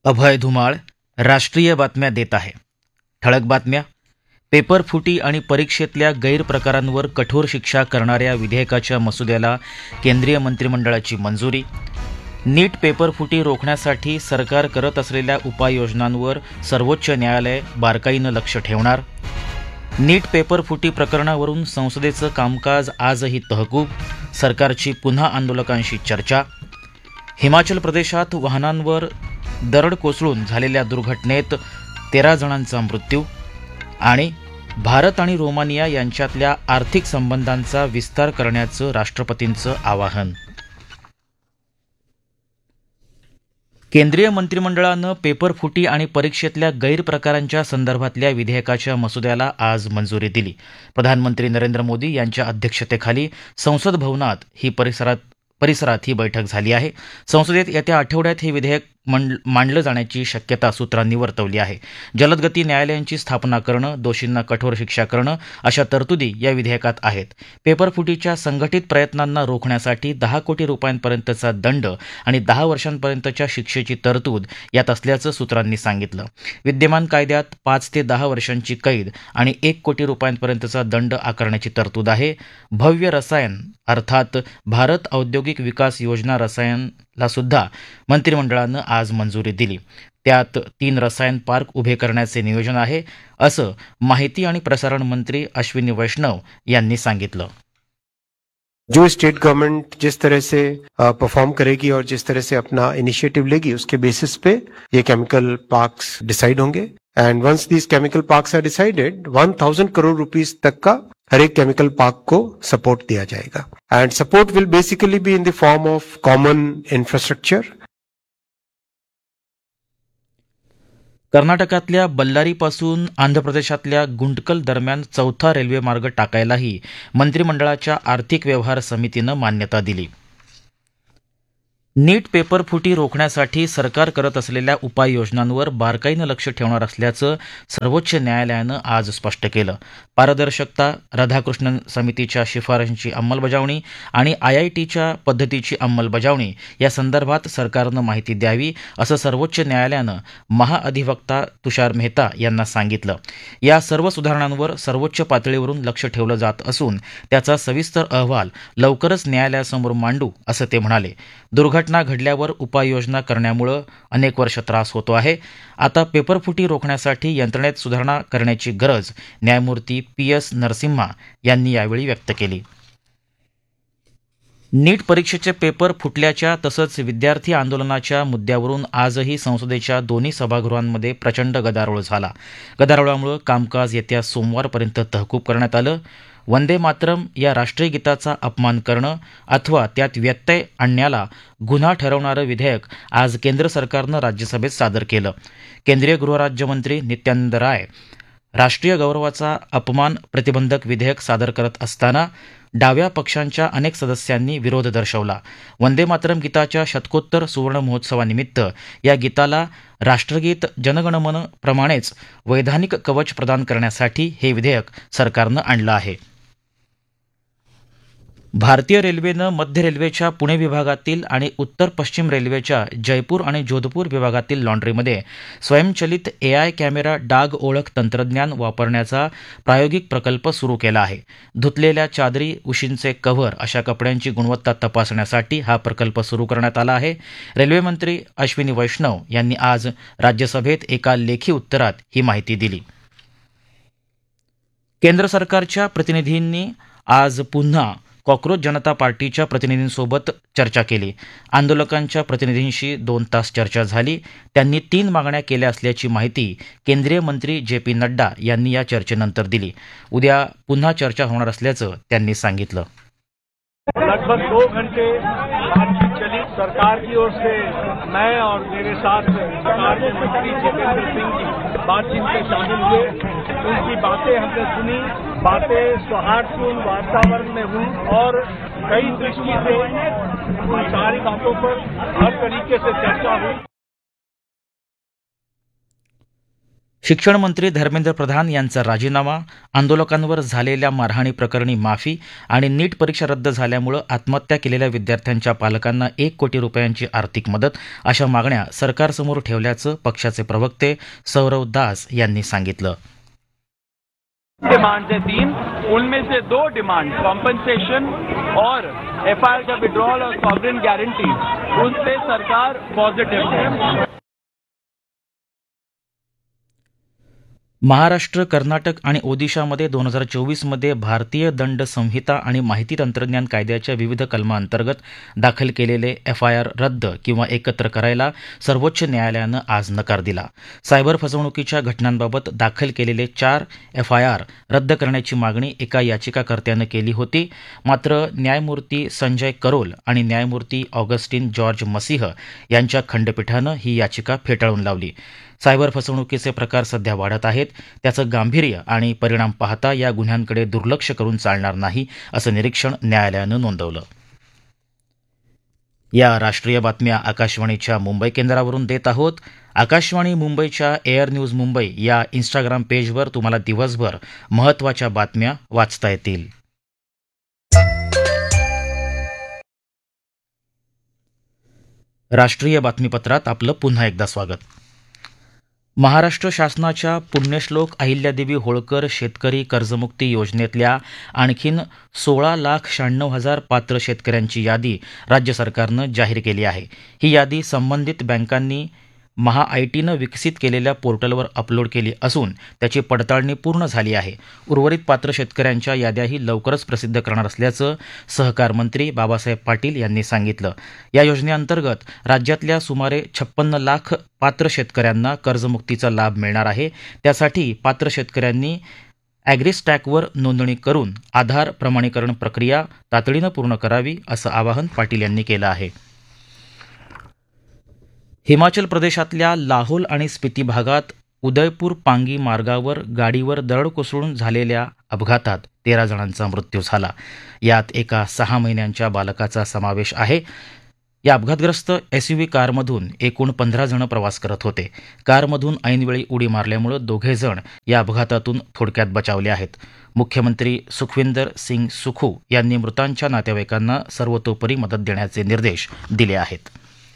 अभय धुमाळ राष्ट्रीय बातम्या देत आहे. ठळक बातम्या. पेपर फुटी आणि परीक्षेतल्या गैरप्रकारांवर कठोर शिक्षा करणाऱ्या विधेयकाच्या मसुद्याला केंद्रीय मंत्रिमंडळाची मंजुरी. नीट पेपर फुटी रोखण्यासाठी सरकार करत असलेल्या उपाययोजनांवर सर्वोच्च न्यायालय बारकाईनं लक्ष ठेवणार. नीट पेपर फुटी प्रकरणावरून संसदेचं कामकाज आजही तहकूब, सरकारची पुन्हा आंदोलकांशी चर्चा. हिमाचल प्रदेशात वाहनांवर दरड कोसळून झालेल्या दुर्घटनेत 13 जणांचा मृत्यू. आणि भारत आणि रोमानिया यांच्यातल्या आर्थिक संबंधांचा विस्तार करण्याचं राष्ट्रपतींचं आवाहन. केंद्रीय मंत्रिमंडळानं पेपर फुटी आणि परीक्षेतल्या गैरप्रकारांच्या संदर्भातल्या विधेयकाच्या मसुद्याला आज मंजुरी दिली. प्रधानमंत्री नरेंद्र मोदी यांच्या अध्यक्षतेखाली संसद भवनात परिसरात ही बैठक झाली आहे. संसदेत येत्या आठवड्यात हे विधेयक मांडलं जाण्याची शक्यता सूत्रांनी वर्तवली आहे. जलदगती न्यायालयांची स्थापना करणं, दोषींना कठोर शिक्षा करणं अशा तरतुदी या विधेयकात आहेत. पेपरफुटीच्या संघटित प्रयत्नांना रोखण्यासाठी 10 कोटी रुपयांपर्यंतचा दंड आणि 10 वर्षांपर्यंतच्या शिक्षेची तरतूद यात असल्याचं सूत्रांनी सांगितलं. विद्यमान कायद्यात 5 ते 10 वर्षांची कैद आणि 1 कोटी रुपयांपर्यंतचा दंड आकारण्याची तरतूद आहे. भव्य रसायन अर्थात भारत औद्योगिक विकास योजना रसायनला सुद्धा मंत्रिमंडळानं आज मंजुरी दिली. त्यात 3 रसायन पार्क उभे करण्याचे नियोजन आहे, असं माहिती आणि प्रसारण मंत्री अश्विनी वैष्णव यांनी सांगितलं. जो स्टेट गवर्नमेंट जिस तरह से परफॉर्म करेगी और जिस तरह से अपना इनिशिएटिव लेगी उसके बेसिस पे ये केमिकल पार्क्स डिसाइड होंगे. End once these chemical parks R decided 1000 crore rupees तक का हर एक केमिकल पार्क को सपोर्ट दिया जाएगा. End support will basically be in the form of common infrastructure. कर्नाटकातल्या बल्लारीपासून आंध्र प्रदेशातल्या गुंटकल दरम्यान 4था रेल्वे मार्ग टाकायलाही मंत्रिमंडळाच्या आर्थिक व्यवहार समितीनं मान्यता दिली. नीट पेपर फुटी रोखण्यासाठी सरकार करत असलेल्या उपाययोजनांवर बारकाईनं लक्ष ठेवणार असल्याचं सर्वोच्च न्यायालयानं आज स्पष्ट केलं. पारदर्शकता, राधाकृष्णन समितीच्या शिफारशींची अंमलबजावणी आणि IITच्या पद्धतीची अंमलबजावणी या संदर्भात सरकारनं माहिती द्यावी, असं सर्वोच्च न्यायालयानं महाअधिवक्ता तुषार मेहता यांना सांगितलं. या सर्व सुधारणांवर सर्वोच्च पातळीवरून लक्ष ठेवलं जात असून त्याचा सविस्तर अहवाल लवकरच न्यायालयासमोर मांडू, असं ते म्हणाले. दुर्घटना घडल्यावर उपाययोजना करण्यामुळे अनेक वर्ष त्रास होतो आहे. आता पेपरफुटी रोखण्यासाठी यंत्रणेत सुधारणा करण्याची गरज न्यायमूर्ती PS नरसिम्हा यांनी यावेळी व्यक्त केली. नीट परीक्षेचे पेपर फुटल्याच्या तसंच विद्यार्थी आंदोलनाच्या मुद्द्यावरून आजही संसदेच्या दोन्ही सभागृहांमध्ये प्रचंड गदारोळ झाला. गदारोळामुळे कामकाज येत्या सोमवारपर्यंत तहकूब करण्यात आलं. वंदे मातरम या राष्ट्रीय गीताचा अपमान करणं अथवा त्यात व्यत्यय आणण्याला गुन्हा ठरवणारं विधेयक आज केंद्र सरकारनं राज्यसभेत सादर केलं. केंद्रीय गृहराज्यमंत्री नित्यानंद राय राष्ट्रीय गौरवाचा अपमान प्रतिबंधक विधेयक सादर करत असताना डाव्या पक्षांच्या अनेक सदस्यांनी विरोध दर्शवला. वंदे मातरम गीताच्या शतकोत्तर सुवर्ण महोत्सवानिमित्त या गीताला राष्ट्रगीत जनगणमन प्रमाणेच वैधानिक कवच प्रदान करण्यासाठी हे विधेयक सरकारनं आणलं आहे. भारतीय रेल्वेनं मध्य रेल्वेच्या पुणे विभागातील आणि उत्तर पश्चिम रेल्वेच्या जयपूर आणि जोधपूर विभागातील लॉन्ड्रीमध्ये स्वयंचलित AI कॅमेरा डाग ओळख तंत्रज्ञान वापरण्याचा प्रायोगिक प्रकल्प सुरू केला आहे. धुतलेल्या चादरी, उशींचे कव्हर अशा कपड्यांची गुणवत्ता तपासण्यासाठी हा प्रकल्प सुरू करण्यात आला आहे. रेल्वेमंत्री अश्विनी वैष्णव यांनी आज राज्यसभेत एका लेखी उत्तरात ही माहिती दिली. केंद्र सरकारच्या प्रतिनिधींनी आज पुन्हा कॉक्रोच जनता पार्टीच्या प्रतिनिधींसोबत चर्चा केली. आंदोलकांच्या प्रतिनिधींशी 2 तास चर्चा झाली. त्यांनी 3 मागण्या केल्या असल्याची माहिती केंद्रीय मंत्री JP नड्डा यांनी या चर्चेनंतर दिली. उद्या पुन्हा चर्चा होणार असल्याचं त्यांनी सांगितलं. लगभग 2 घंटे बातचीत चली. सरकार की ओर से मैं और मेरे साथ सरकार के मंत्री जितेंद्र सिंह जी बातचीत में शामिल हुए. उनकी बातें हमने सुनी. बातें सौहार्दपूर्ण वातावरण में हुई और कई दृष्टि से उन सारी बातों पर हर तरीके से चर्चा हुई. शिक्षण मंत्री धर्मेंद्र प्रधान यांचा राजीनामा, आंदोलकांवर झालेल्या मारहाणी प्रकरणी माफी आणि नीट परीक्षा रद्द झाल्यामुळे आत्महत्या केलेल्या विद्यार्थ्यांच्या पालकांना 1 कोटी रुपयांची आर्थिक मदत अशा मागण्या सरकारसमोर ठेवल्याचं पक्षाचे प्रवक्ते सौरव दास यांनी सांगितलं. डिमांड्स है 3, उनमें से 2 डिमांड कॉम्पेंसेशन और एफआईआर का विड्रॉल और सॉवरेन गारंटी, उन पे सरकार पॉजिटिव है. महाराष्ट्र, कर्नाटक आणि ओदिशामध्ये 2024मध्ये भारतीय दंड संहिता आणि माहिती तंत्रज्ञान कायद्याच्या विविध कलमांतर्गत दाखल केलेले एफआयआर रद्द किंवा एकत्र करायला सर्वोच्च न्यायालयानं आज नकार दिला. सायबर फसवणुकीच्या घटनांबाबत दाखल केलेले 4 एफआयआर रद्द करण्याची मागणी एका याचिकाकर्त्यानं केली होती. मात्र न्यायमूर्ती संजय करोल आणि न्यायमूर्ती ऑगस्टिन जॉर्ज मसीह यांच्या खंडपीठानं ही याचिका फेटाळून लावली. सायबर फसवणुकीचे प्रकार सध्या वाढत आहेत, त्याचं गांभीर्य आणि परिणाम पाहता या गुन्ह्यांकडे दुर्लक्ष करून चालणार नाही, असं निरीक्षण न्यायालयानं नोंदवलं. या राष्ट्रीय बातम्या आकाशवाणीच्या मुंबई केंद्रावरून देत आहोत. आकाशवाणी मुंबईच्या एअर न्यूज मुंबई या इंस्टाग्राम पेजवर तुम्हाला दिवसभर महत्त्वाच्या बातम्या वाचता येतील. राष्ट्रीय बातमीपत्रात आपलं पुन्हा एकदा स्वागत. महाराष्ट्र शासनाच्या पुण्यश्लोक अहिल्यादेवी होळकर शेतकरी कर्जमुक्ती योजनेतल्या आणखीन 16,96,000 पात्र शेतकऱ्यांची यादी राज्य सरकारनं जाहीर केली आहे. ही यादी संबंधित बँकांनी महाआयटीनं विकसित केलेल्या पोर्टलवर अपलोड केली असून त्याची पडताळणी पूर्ण झाली आहे. उर्वरित पात्र शेतकऱ्यांच्या याद्याही लवकरच प्रसिद्ध करणार असल्याचं सहकार मंत्री बाबासाहेब पाटील यांनी सांगितलं. या योजनेअंतर्गत राज्यातल्या सुमारे 56 लाख पात्र शेतकऱ्यांना कर्जमुक्तीचा लाभ मिळणार आहे. त्यासाठी पात्र शेतकऱ्यांनी ॲग्रीस्टॅकवर नोंदणी करून आधार प्रमाणीकरण प्रक्रिया तातडीनं पूर्ण करावी, असं आवाहन पाटील यांनी केलं आहे. हिमाचल प्रदेशातल्या लाहोल आणि स्पिती भागात उदयपूर पांगी मार्गावर गाडीवर दरड कोसळून झालेल्या अपघातात 13 जणांचा मृत्यू झाला. यात एका 6 महिन्यांच्या बालकाचा समावेश आहे. या अपघातग्रस्त एसयूव्ही कारमधून एकूण 15 जण प्रवास करत होते. कारमधून ऐनवेळी उडी मारल्यामुळे 2 जण या अपघातातून थोडक्यात बचावले आहेत. मुख्यमंत्री सुखविंदर सिंग सुखू यांनी मृतांच्या नातेवाईकांना सर्वतोपरी मदत देण्याचे निर्देश दिले आहेत.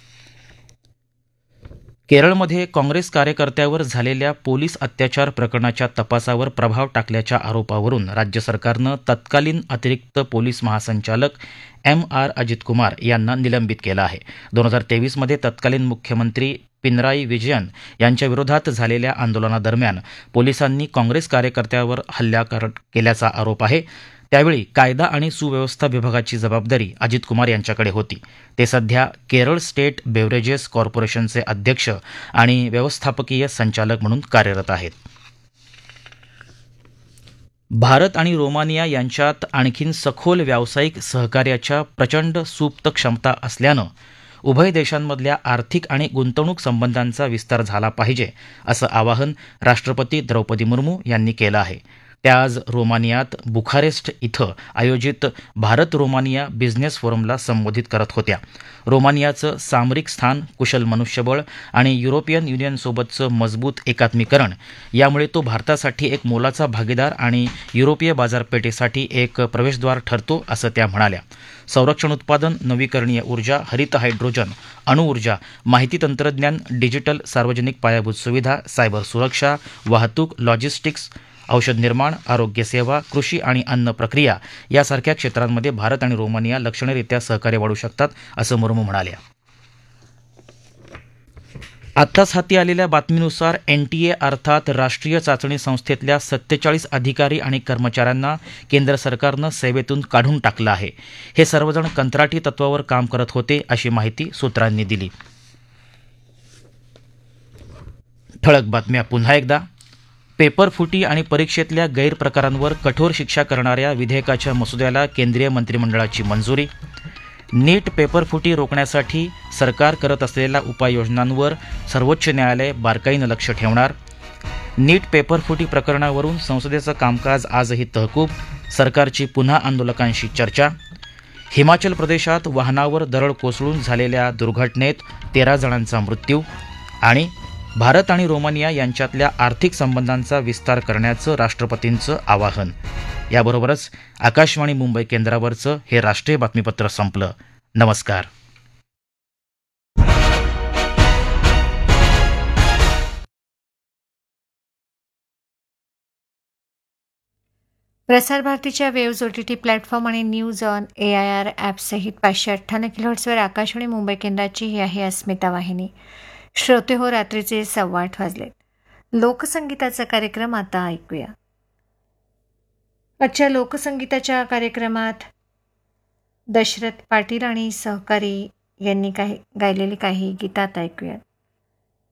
केरळमध्ये काँग्रेस कार्यकर्त्यावर झालेल्या पोलीस अत्याचार प्रकरणाच्या तपासावर प्रभाव टाकल्याच्या आरोपावरून राज्य सरकारनं तत्कालीन अतिरिक्त पोलीस महासंचालक MR अजित कुमार यांना निलंबित केलं आहे. 2023मध्ये तत्कालीन मुख्यमंत्री पिनराई विजयन यांच्या विरोधात झालेल्या आंदोलनादरम्यान पोलिसांनी काँग्रेस कार्यकर्त्यावर हल्ला केल्याचा आरोप आहे. त्यावेळी कायदा आणि सुव्यवस्था विभागाची जबाबदारी अजित कुमार यांच्याकडे होती. ते सध्या केरळ स्टेट बेव्हरेजेस कॉर्पोरेशनचे अध्यक्ष आणि व्यवस्थापकीय संचालक म्हणून कार्यरत आहेत. भारत आणि रोमानिया यांच्यात आणखीन सखोल व्यावसायिक सहकार्याच्या प्रचंड सुप्त क्षमता असल्यानं उभय देशांमधल्या आर्थिक आणि गुंतवणूक संबंधांचा विस्तार झाला पाहिजे, असं आवाहन राष्ट्रपती द्रौपदी मुर्मू यांनी केलं आहे. त्या आज रोमानियात बुखारेस्ट इथं आयोजित भारत रोमानिया बिझनेस फोरमला संबोधित करत होत्या. रोमानियाचं सामरिक स्थान, कुशल मनुष्यबळ आणि युरोपियन युनियनसोबतचं मजबूत एकात्मीकरण यामुळे तो भारतासाठी एक मोलाचा भागीदार आणि युरोपीय बाजारपेठेसाठी एक प्रवेशद्वार ठरतो, असं त्या म्हणाल्या. संरक्षण उत्पादन, नवीकरणीय ऊर्जा, हरित हायड्रोजन, अणुऊर्जा, माहिती तंत्रज्ञान, डिजिटल सार्वजनिक पायाभूत सुविधा, सायबर सुरक्षा, वाहतूक, लॉजिस्टिक्स, औषध निर्माण, आरोग्य सेवा, कृषी आणि अन्न प्रक्रिया यासारख्या क्षेत्रांमध्ये भारत आणि रोमानिया लक्षणीयरित्या सहकार्य वाढू शकतात, असं मुर्मू म्हणाल्या. आत्ताच हाती आलेल्या बातमीनुसार NTA अर्थात राष्ट्रीय चाचणी संस्थेतल्या 47 अधिकारी आणि कर्मचाऱ्यांना केंद्र सरकारनं सेवेतून काढून टाकलं आहे. हे सर्वजण कंत्राटी तत्वावर काम करत होते, अशी माहिती सूत्रांनी दिली. ठळक बातम्या पुन्हा एकदा. पेपरफुटी आणि परीक्षेतल्या गैरप्रकारांवर कठोर शिक्षा करणाऱ्या विधेयकाच्या मसुद्याला केंद्रीय मंत्रिमंडळाची मंजुरी. नीट पेपरफुटी रोखण्यासाठी सरकार करत असलेल्या उपाययोजनांवर सर्वोच्च न्यायालय बारकाईनं लक्ष ठेवणार. नीट पेपरफुटी प्रकरणावरून संसदेचं कामकाज आजही तहकूब, सरकारची पुन्हा आंदोलकांशी चर्चा. हिमाचल प्रदेशात वाहनावर दरड कोसळून झालेल्या दुर्घटनेत 13 जणांचा मृत्यू. आणि भारत आणि रोमानिया यांच्यातल्या आर्थिक संबंधांचा विस्तार करण्याचं राष्ट्रपतींचं आवाहन. याबरोबरच आकाशवाणी मुंबई केंद्रावरचं हे राष्ट्रीय बातमीपत्र संपलं. नमस्कार. प्रसार भारतीच्या वेव्ज OTT प्लॅटफॉर्म आणि news on AIR ॲपसहित 558 किलोहर्ट्झवर Akashvani Mumbai केंद्राची ही आहे अस्मिता वाहिनी. श्रोते हो, रात्रीचे 8:15 वाजलेत. लोकसंगीताचा कार्यक्रम आता ऐकूया. आजच्या लोकसंगीताच्या कार्यक्रमात दशरथ पाटील आणि सहकारी यांनी गायलेली काही गीतं आता ऐकूयात.